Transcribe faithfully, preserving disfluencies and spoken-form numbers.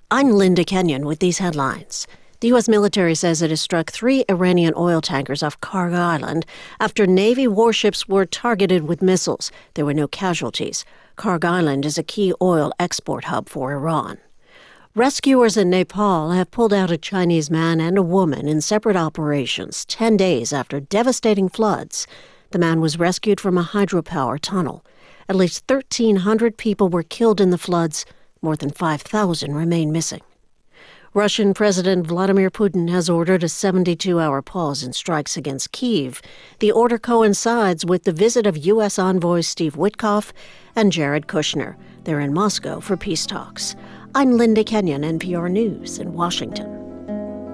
I'm Linda Kenyon with these headlines. The U S military says it has struck three Iranian oil tankers off Kharg Island after Navy warships were targeted with missiles. There were no casualties. Kharg Island is a key oil export hub for Iran. Rescuers in Nepal have pulled out a Chinese man and a woman in separate operations ten days after devastating floods. The man was rescued from a hydropower tunnel. At least thirteen hundred people were killed in the floods. More than five thousand remain missing. Russian President Vladimir Putin has ordered a seventy-two hour pause in strikes against Kyiv. The order coincides with the visit of U S envoys Steve Witkoff and Jared Kushner. They're in Moscow for peace talks. I'm Linda Kenyon, N P R News in Washington.